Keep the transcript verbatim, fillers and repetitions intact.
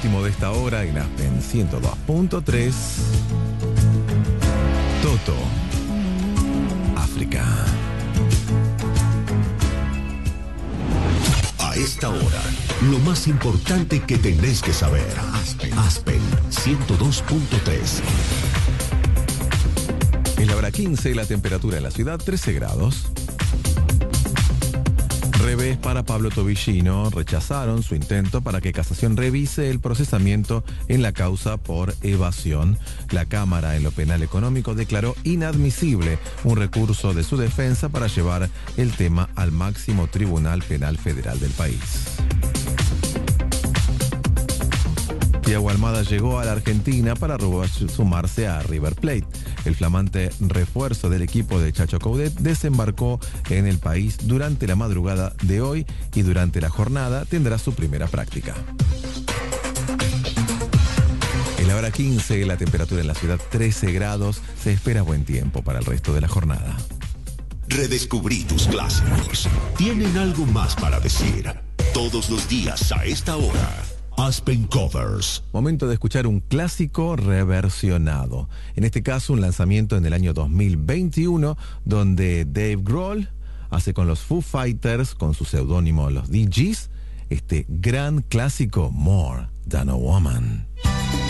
último de esta hora en Aspen ciento dos punto tres. Toto, África. A esta hora, lo más importante que tenés que saber. Aspen, Aspen ciento dos punto tres. Es la hora quince, la temperatura en la ciudad trece grados. Revés para Pablo Tobillino. Rechazaron su intento para que Casación revise el procesamiento en la causa por evasión. La Cámara en lo penal económico declaró inadmisible un recurso de su defensa para llevar el tema al máximo Tribunal Penal Federal del país. Thiago Almada llegó a la Argentina para sumarse a River Plate. El flamante refuerzo del equipo de Chacho Coudet desembarcó en el país durante la madrugada de hoy y durante la jornada tendrá su primera práctica. En la hora quince, la temperatura en la ciudad trece grados, se espera buen tiempo para el resto de la jornada. Redescubrí tus clásicos. Tienen algo más para decir. Todos los días a esta hora. Aspen Covers. Momento de escuchar un clásico reversionado. En este caso, un lanzamiento en el año dos mil veintiuno, donde Dave Grohl hace con los Foo Fighters, con su seudónimo los D Gs, este gran clásico More Than a Woman.